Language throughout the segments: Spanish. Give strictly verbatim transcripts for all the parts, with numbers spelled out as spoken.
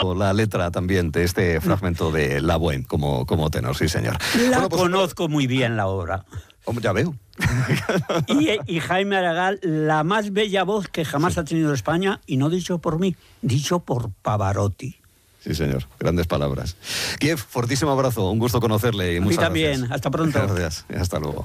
conocido la letra también de este fragmento de La Bohème como, como tenor, sí señor. La bueno, pues, conozco muy bien la obra. Hombre, ya veo. Y, y Jaime Aragán, la más bella voz que jamás Sí. ha tenido España, y no dicho por mí, dicho por Pavarotti. Sí, señor. Grandes palabras. Kiev, fortísimo abrazo. Un gusto conocerle. Y A mí muchas también. gracias. Hasta pronto. Gracias. Hasta luego.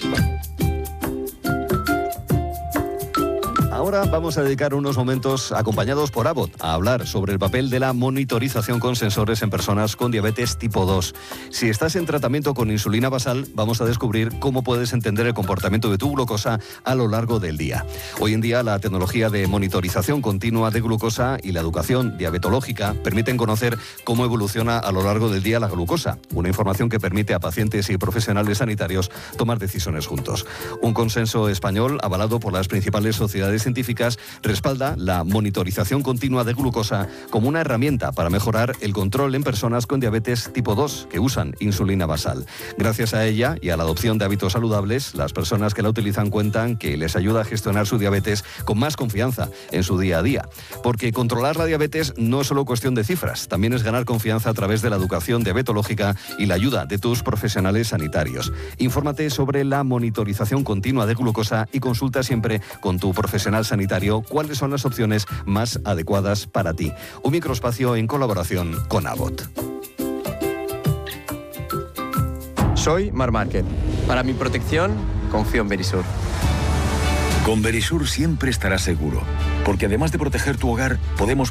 Ahora vamos a dedicar unos momentos, acompañados por Abbott, a hablar sobre el papel de la monitorización con sensores en personas con diabetes tipo dos. Si estás en tratamiento con insulina basal, vamos a descubrir cómo puedes entender el comportamiento de tu glucosa a lo largo del día. Hoy en día, la tecnología de monitorización continua de glucosa y la educación diabetológica permiten conocer cómo evoluciona a lo largo del día la glucosa, una información que permite a pacientes y profesionales sanitarios tomar decisiones juntos. Un consenso español, avalado por las principales sociedades científicas, respalda la monitorización continua de glucosa como una herramienta para mejorar el control en personas con diabetes tipo dos que usan insulina basal. Gracias a ella y a la adopción de hábitos saludables, las personas que la utilizan cuentan que les ayuda a gestionar su diabetes con más confianza en su día a día. Porque controlar la diabetes no es solo cuestión de cifras, también es ganar confianza a través de la educación diabetológica y la ayuda de tus profesionales sanitarios. Infórmate sobre la monitorización continua de glucosa y consulta siempre con tu profesional sanitario cuáles son las opciones más adecuadas para ti. Un microespacio en colaboración con Abbott. Soy Mar Márquez. Para mi protección, confío en Verisur. Con Verisur siempre estarás seguro, porque además de proteger tu hogar, podemos